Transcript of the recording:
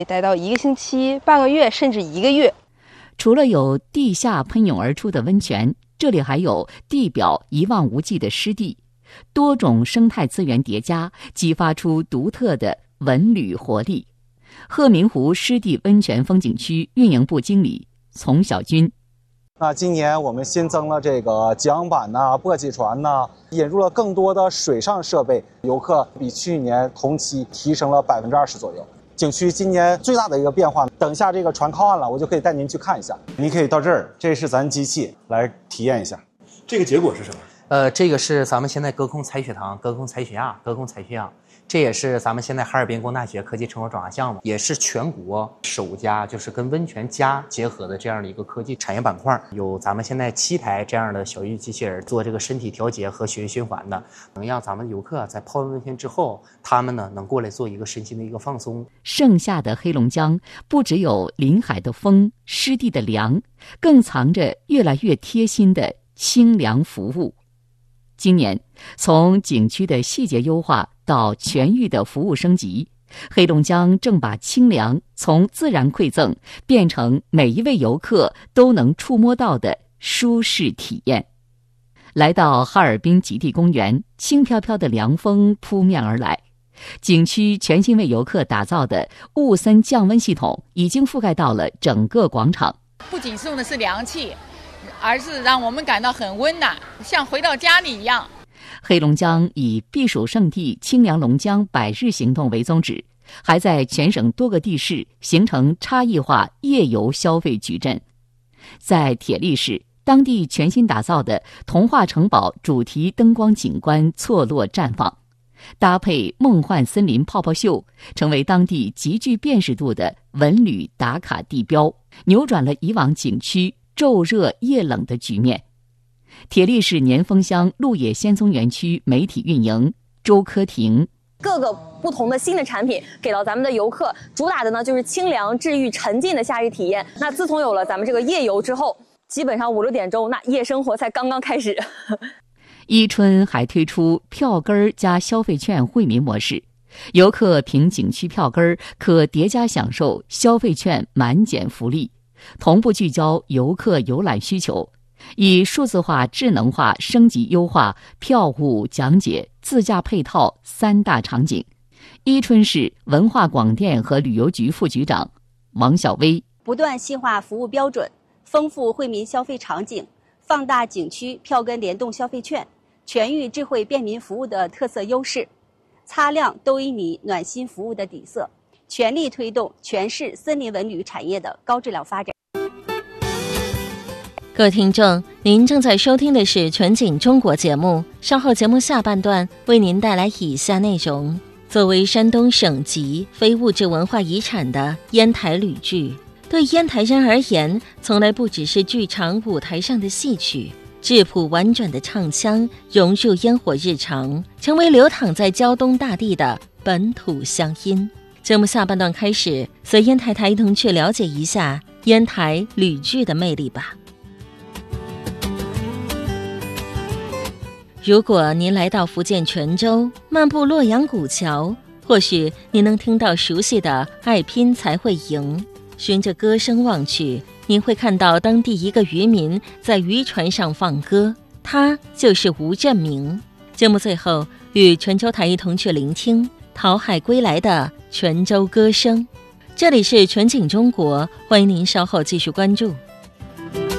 待到1个星期、半个月，甚至1个月。 除了有地下喷涌而出的温泉，这里还有地表一望无际的湿地，多种生态资源叠加，激发出独特的文旅活力。鹤鸣湖湿地温泉风景区运营部经理丛小军。 那今年我们新增了这个激昂板簸箕船引入了更多的水上设备，游客比去年同期提升了20%左右。景区今年最大的一个变化，等一下这个船靠岸了，我就可以带您去看一下。您可以到这儿，这是咱机器来体验一下。 这个结果是什么？ 这个是咱们现在隔空采血塘、隔空采血样，这也是咱们现在哈尔滨工大学科技成果转化项目，也是全国首家就是跟温泉加结合的这样的一个科技产业板块。有咱们现在7台这样的小玉机器人做这个身体调节和血液循环的，能让咱们游客在泡完温泉之后，他们呢能过来做一个身心的一个放松。 盛夏的黑龙江不只有临海的风、湿地的凉，更藏着越来越贴心的清凉服务。今年，从景区的细节优化到全域的服务升级，黑龙江正把清凉从自然馈赠变成每一位游客都能触摸到的舒适体验。来到哈尔滨极地公园，轻飘飘的凉风扑面而来。景区全新为游客打造的雾森降温系统已经覆盖到了整个广场， 不仅送的是凉气，而是让我们感到很温暖，像回到家里一样。 黑龙江以避暑胜地清凉龙江100日行动为宗旨，还在全省多个地市形成差异化夜游消费矩阵。在铁力市，当地全新打造的童话城堡主题灯光景观错落绽放，搭配梦幻森林泡泡秀，成为当地极具辨识度的文旅打卡地标，扭转了以往景区昼热夜冷的局面。铁力市年丰乡鹿野仙踪园区媒体运营周科婷， 各个不同的新的产品给到咱们的游客，主打的呢就是清凉治愈沉浸的夏日体验。那自从有了咱们这个夜游之后，基本上5、6点钟，那夜生活才刚刚开始。 伊春还推出票根加消费券惠民模式，游客凭景区票根可叠加享受消费券满减福利，同步聚焦游客游览需求，以数字化、智能化升级优化票务讲解、自驾配套3大场景。伊春市文化广电和旅游局副局长王小薇， 不断细化服务标准，丰富惠民消费场景，放大景区票根联动消费券、全域智慧便民服务的特色优势，擦亮都依你暖心服务的底色，全力推动全市森林文旅产业的高质量发展。 各位听众，您正在收听的是全景中国节目，稍后节目下半段为您带来以下内容。作为山东省级非物质文化遗产的烟台吕剧，对烟台人而言，从来不只是剧场舞台上的戏曲，质朴婉转的唱腔融入烟火日常，成为流淌在胶东大地的本土乡音。节目下半段开始，随烟台台一同去了解一下烟台吕剧的魅力吧。如果您来到福建泉州，漫步洛阳古桥，或许您能听到熟悉的爱拼才会赢。循着歌声望去，您会看到当地一个渔民在渔船上放歌，他就是吴振明。节目最后，与泉州台一同去聆听讨海归来的泉州歌声。这里是全景中国，欢迎您稍后继续关注。